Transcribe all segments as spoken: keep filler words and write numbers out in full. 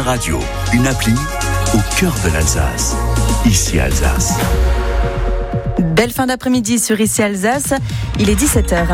radio, une appli au cœur de l'Alsace. Ici Alsace. Belle fin d'après-midi sur Ici Alsace, il est dix-sept heures.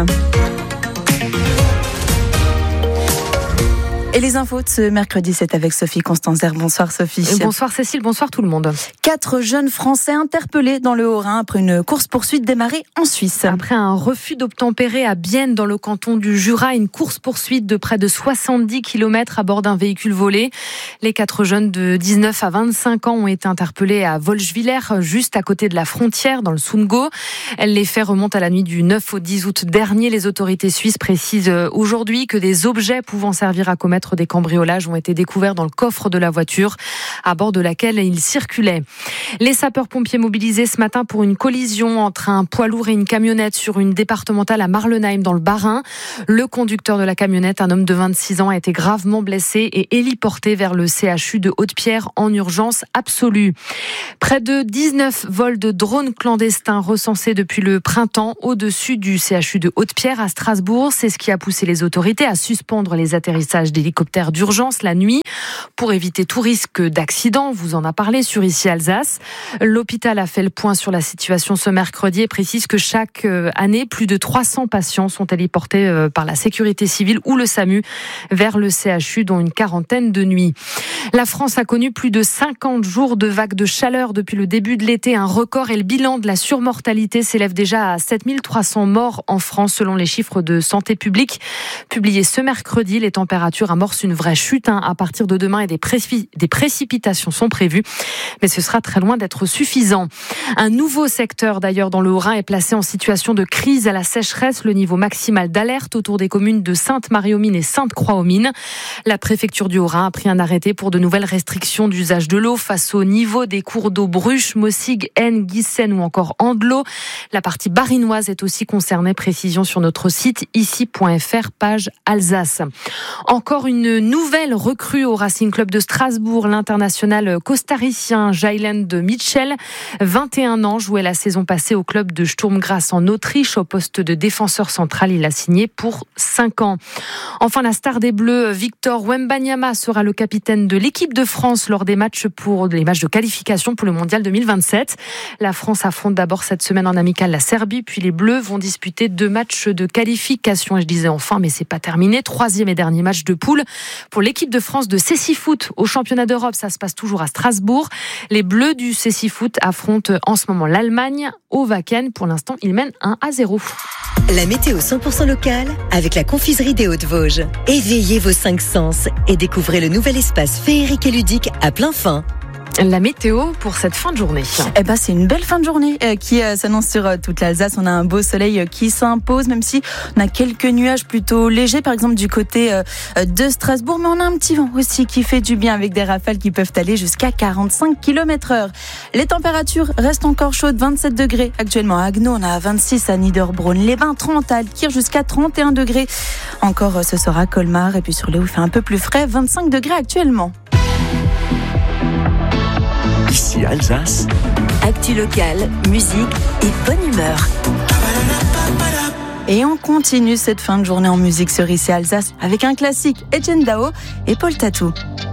Et les infos de ce mercredi, c'est avec Sophie Constanzer. Bonsoir Sophie. Bonsoir Cécile, bonsoir tout le monde. Quatre jeunes Français interpellés dans le Haut-Rhin après une course-poursuite démarrée en Suisse. Après un refus d'obtempérer à Bienne dans le canton du Jura, une course-poursuite de près de soixante-dix kilomètres à bord d'un véhicule volé. Les quatre jeunes de dix-neuf à vingt-cinq ans ont été interpellés à Wolschwiller, juste à côté de la frontière, dans le Sundgau. Les faits remontent à la nuit du neuf au dix août dernier. Les autorités suisses précisent aujourd'hui que des objets pouvant servir à commettre des cambriolages ont été découverts dans le coffre de la voiture à bord de laquelle ils circulaient. Les sapeurs-pompiers mobilisés ce matin pour une collision entre un poids lourd et une camionnette sur une départementale à Marlenheim dans le Bas-Rhin. Le conducteur de la camionnette, un homme de vingt-six ans, a été gravement blessé et héliporté vers le C H U de Haute-Pierre en urgence absolue. Près de dix-neuf vols de drones clandestins recensés depuis le printemps au-dessus du C H U de Haute-Pierre à Strasbourg. C'est ce qui a poussé les autorités à suspendre les atterrissages d'hélicoptères d'urgence la nuit pour éviter tout risque d'accident. Vous en a parlé sur Ici Alsace. L'hôpital a fait le point sur la situation ce mercredi et précise que chaque année, plus de trois cents patients sont héliportés par la sécurité civile ou le SAMU vers le C H U, dont une quarantaine de nuits. La France a connu plus de cinquante jours de vagues de chaleur depuis le début de l'été, un record, et le bilan de la surmortalité s'élève déjà à sept mille trois cents morts en France selon les chiffres de Santé publique. Publiés ce mercredi, les températures amorcent une vraie chute hein, à partir de demain et des, préci- des précipitations sont prévues, mais ce sera très loin d'être suffisant. Un nouveau secteur d'ailleurs dans le Haut-Rhin est placé en situation de crise à la sécheresse, le niveau maximal d'alerte autour des communes de Sainte-Marie-aux-Mines et Sainte-Croix-aux-Mines. La préfecture du Haut-Rhin a pris un arrêté pour de nouvelles restrictions d'usage de l'eau face au niveau des cours d'eau Bruche, Mossig, Aisne, Guissen ou encore Andelot. La partie barinoise est aussi concernée, précision sur notre site ici point f r, page Alsace. Encore une nouvelle recrue au Racing Club de Strasbourg, l'international costaricien Jayland Mitchell, vingt et un ans, jouait la saison passée au club de Sturm Graz en Autriche au poste de défenseur central. Il a signé pour cinq ans. Enfin, la star des Bleus, Victor Wembanyama, sera le capitaine de l'équipe de France lors des matchs pour les matchs de qualification pour le Mondial deux mille vingt-sept. La France affronte d'abord cette semaine en amical la Serbie, puis les Bleus vont disputer deux matchs de qualification. Et je disais enfin, mais c'est pas terminé. Troisième et dernier match de poule pour l'équipe de France de Cécifoot au championnat d'Europe. Ça se passe toujours à Strasbourg. Les Bleus du Cécifoot affrontent en ce moment l'Allemagne au Wacken. Pour l'instant, ils mènent un à zéro. La météo cent pour cent locale avec la confiserie des Hauts-de-Vosges. Éveillez vos cinq sens et découvrez le nouvel espace féerique et ludique à plein fin. La météo pour cette fin de journée. Eh ben, c'est une belle fin de journée euh, qui euh, s'annonce sur euh, toute l'Alsace. On a un beau soleil euh, qui s'impose, même si on a quelques nuages plutôt légers, par exemple du côté euh, de Strasbourg. Mais on a un petit vent aussi qui fait du bien avec des rafales qui peuvent aller jusqu'à quarante-cinq kilomètres heure. Les températures restent encore chaudes, vingt-sept degrés actuellement à Haguenau. On a vingt-six à Niederbronn, les bains trente à Altkirch, jusqu'à trente et un degrés. Encore euh, ce sera à Colmar, et puis sur les hauts, il fait un peu plus frais, vingt-cinq degrés actuellement. Ici Alsace. Actu locale, musique et bonne humeur. Et on continue cette fin de journée en musique sur Ici Alsace avec un classique, Etienne Dao et Paul Tatou.